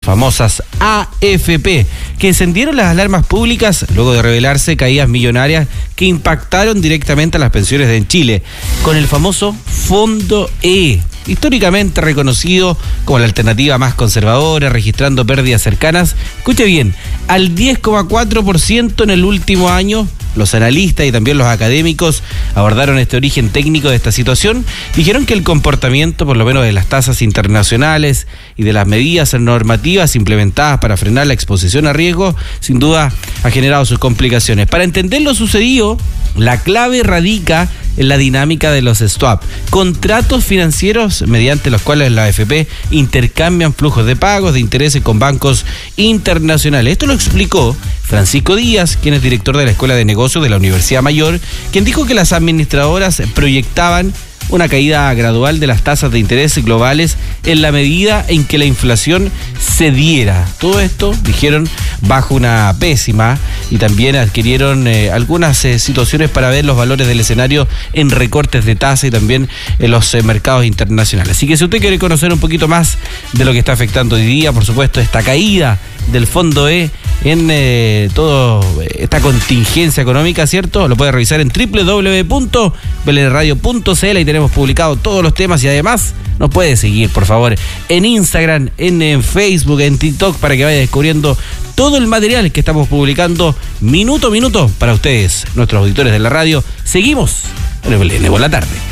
famosas AFP, que encendieron las alarmas públicas luego de revelarse caídas millonarias que impactaron directamente a las pensiones en Chile, con el famoso Fondo E, históricamente reconocido como la alternativa más conservadora, registrando pérdidas cercanas, escuche bien, al 10,4% en el último año. Los analistas y también los académicos abordaron este origen técnico de esta situación. Dijeron que el comportamiento, por lo menos de las tasas internacionales y de las medidas normativas implementadas para frenar la exposición a riesgo, sin duda ha generado sus complicaciones. Para entender lo sucedido, la clave radica en la dinámica de los swap, contratos financieros mediante los cuales la AFP intercambian flujos de pagos de intereses con bancos internacionales. Esto lo explicó Francisco Díaz, quien es director de la Escuela de Negocios de la Universidad Mayor, quien dijo que las administradoras proyectaban una caída gradual de las tasas de interés globales en la medida en que la inflación cediera. Todo esto, dijeron, bajo una pésima, y también adquirieron algunas situaciones para ver los valores del escenario en recortes de tasa y también en los mercados internacionales. Así que si usted quiere conocer un poquito más de lo que está afectando hoy día, por supuesto, esta caída del Fondo E en toda esta contingencia económica, ¿cierto? Lo puede revisar en www.blradio.cl y tenemos publicado todos los temas, y además nos puede seguir, por favor, en Instagram, en Facebook, en TikTok, para que vaya descubriendo todo el material que estamos publicando minuto a minuto para ustedes, nuestros auditores de la radio. Seguimos en el BLN por la tarde.